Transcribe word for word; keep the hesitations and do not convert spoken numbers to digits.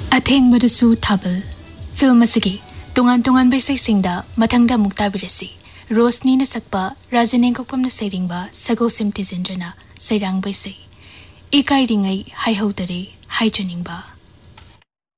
ꯑꯊꯦꯡꯕꯗꯁꯨ Thabal film ꯑꯁꯤꯒꯤ ꯇꯣꯉꯥꯟ ꯇꯣꯉꯥꯟꯕ ꯏꯁꯩꯁꯤꯡꯗ ꯃꯊꯪꯗ ꯑꯃꯨꯛ ꯇꯥꯕꯤꯔꯁꯤ ꯔꯣꯁꯅꯤꯅ ꯁꯛꯄ ꯔꯥꯖꯦꯟ ꯀꯣꯛꯄꯝꯅ ꯁꯩꯔꯦꯡꯕ ꯁꯒꯣꯜꯁꯦꯝ ꯇꯤꯖꯦꯟꯗ꯭ꯔꯅ ꯁꯩꯔꯥꯡꯕ ꯏꯁꯩ ꯏꯀꯥꯏꯔꯤꯉꯩ ꯍꯥꯏꯍꯧꯗꯔꯦ ꯍꯥꯏꯖꯅꯤꯡꯕ